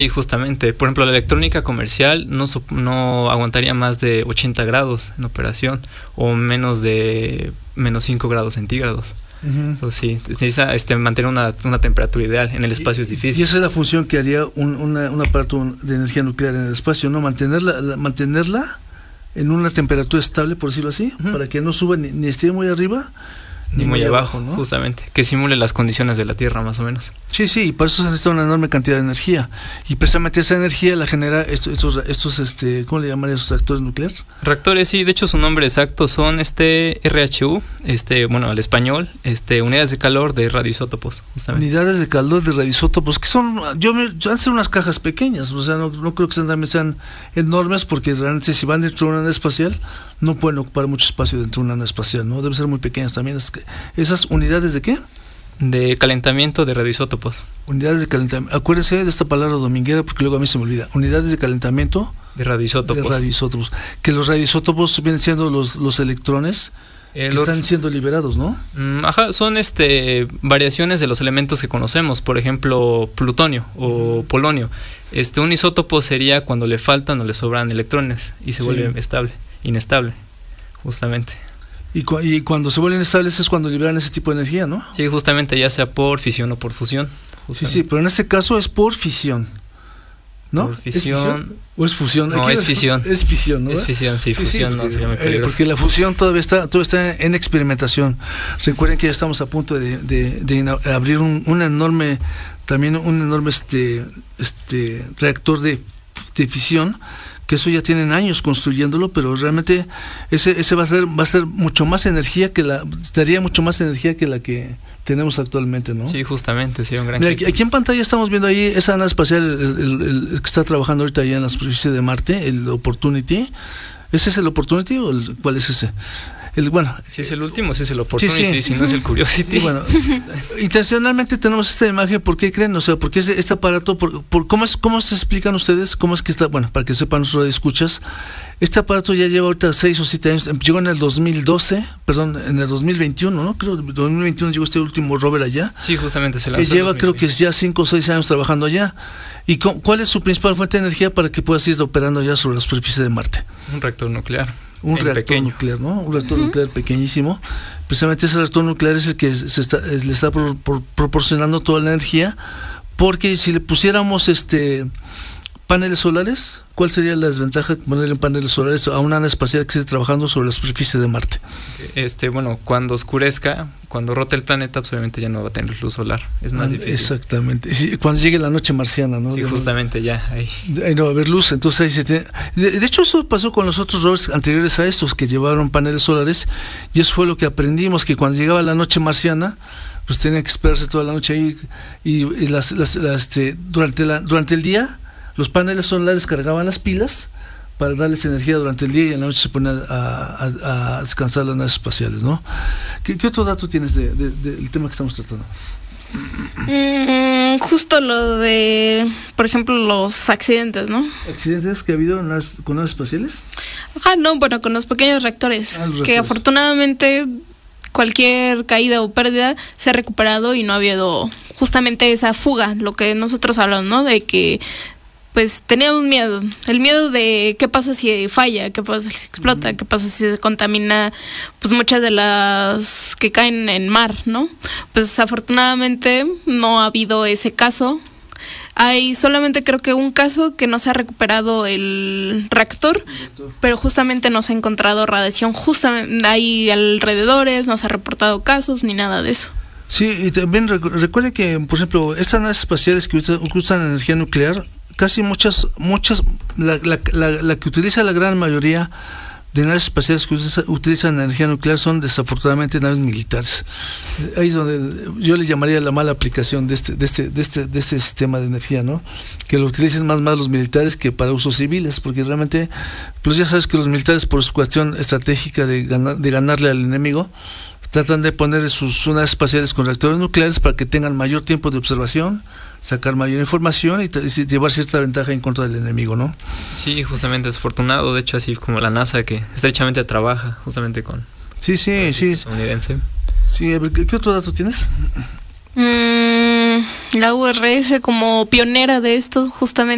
Y justamente, por ejemplo, la electrónica comercial no aguantaría más de 80 grados en operación o menos de -5 grados centígrados. Entonces, sí, necesita mantener una temperatura ideal. En el espacio es difícil. Y esa es la función que haría un aparato de energía nuclear en el espacio, ¿no? Mantenerla en una temperatura estable, por decirlo así, para que no suba ni esté muy arriba ni muy abajo, ¿no? Justamente, que simule las condiciones de la Tierra más o menos. Sí, y para eso se necesita una enorme cantidad de energía, y precisamente esa energía la genera estos ¿cómo le llamarían esos reactores nucleares? Reactores, sí, de hecho su nombre exacto son RHU, bueno, al español, unidades de calor de radioisótopos, justamente. Unidades de calor de radioisótopos, que son, van a ser unas cajas pequeñas, o sea, no creo que sean enormes, porque realmente si van dentro de una nave espacial, no pueden ocupar mucho espacio dentro de una nave espacial, ¿no? Deben ser muy pequeñas también. ¿Esas unidades de qué? De calentamiento de radioisótopos. Unidades de calentamiento. Acuérdese de esta palabra dominguera, porque luego a mí se me olvida. Unidades de calentamiento de radioisótopos. Que los radioisótopos vienen siendo los electrones que están siendo liberados, ¿no? Ajá, son variaciones de los elementos que conocemos, por ejemplo, plutonio o polonio. Un isótopo sería cuando le faltan o le sobran electrones y se vuelve inestable, justamente. Y cuando se vuelven estables es cuando liberan ese tipo de energía, ¿no? Sí, justamente, ya sea por fisión o por fusión. Sí, pero en este caso es por fisión, ¿no? Por fisión. ¿O es fusión? No, es fisión. Es fisión, ¿no? Es fisión, sí, fusión no sería muy peligroso. Porque la fusión todavía está en experimentación. Recuerden que ya estamos a punto de abrir un enorme reactor de fisión, que eso ya tienen años construyéndolo, pero realmente ese va a ser mucho más energía daría mucho más energía que la que tenemos actualmente, ¿no? Sí, justamente, sí, un gran. Mira, aquí en pantalla estamos viendo ahí esa nave espacial, el que está trabajando ahorita allá en la superficie de Marte, el Opportunity. ¿Ese es el Opportunity o cuál es ese? Bueno, si es el último, si es el Opportunity, si no es el Curiosity. Bueno, intencionalmente tenemos esta imagen, ¿por qué creen? O sea, porque este aparato, ¿cómo se explican ustedes? ¿Cómo es que está? Bueno, para que sepan nuestros escuchas, este aparato ya lleva ahorita 6 o 7 años, llegó en el 2012, perdón, en el 2021, ¿no? Creo que en el 2021 llegó este último rover allá. Sí, justamente se lanzó. Que lleva, creo que ya 5 o 6 años trabajando allá. ¿Y cuál es su principal fuente de energía para que pueda seguir operando ya sobre la superficie de Marte? Un reactor nuclear. Un reactor nuclear, ¿no? Un reactor nuclear pequeñísimo. Precisamente ese reactor nuclear es el que le está proporcionando toda la energía, porque si le pusiéramos paneles solares, ¿cuál sería la desventaja de ponerle paneles solares a una nave espacial que esté trabajando sobre la superficie de Marte? Bueno, cuando oscurezca, cuando rote el planeta, pues obviamente ya no va a tener luz solar, es más difícil. Exactamente, sí, cuando llegue la noche marciana, ¿no? Sí, justamente ya ahí no va a haber luz, entonces ahí se tiene. De hecho, eso pasó con los otros rovers anteriores a estos, que llevaron paneles solares, y eso fue lo que aprendimos, que cuando llegaba la noche marciana, pues tenían que esperarse toda la noche ahí, y durante el día, los paneles solares cargaban las pilas para darles energía durante el día, y en la noche se ponían a descansar las naves espaciales, ¿no? ¿Qué otro dato tienes del tema que estamos tratando? Justo lo de, por ejemplo, los accidentes, ¿no? ¿Accidentes que ha habido con naves espaciales? No, bueno, con los pequeños reactores, que afortunadamente cualquier caída o pérdida se ha recuperado y no ha habido justamente esa fuga, lo que nosotros hablamos, ¿no? De que pues teníamos miedo, el miedo de qué pasa si falla, qué pasa si explota, qué pasa si se contamina, pues muchas de las que caen en mar, ¿no? Pues afortunadamente no ha habido ese caso. Hay solamente creo que un caso que no se ha recuperado el reactor, pero justamente no se ha encontrado radiación justamente ahí alrededores, no se ha reportado casos ni nada de eso. Sí, y también recuerde que, por ejemplo, estas naves espaciales que usan energía nuclear, casi la que utiliza la gran mayoría de naves espaciales que utilizan energía nuclear son desafortunadamente naves militares. Ahí es donde yo le llamaría la mala aplicación de este sistema de energía, ¿no? Que lo utilicen más los militares que para usos civiles, porque realmente, pues ya sabes que los militares, por su cuestión estratégica de ganarle al enemigo, tratan de poner sus naves espaciales con reactores nucleares para que tengan mayor tiempo de observación, sacar mayor información y llevar cierta ventaja en contra del enemigo, ¿no? Sí, justamente es afortunado, de hecho, así como la NASA, que estrechamente trabaja justamente con sí estadounidense. Sí, a ver, ¿qué otro dato tienes? La URS como pionera de esto, justamente.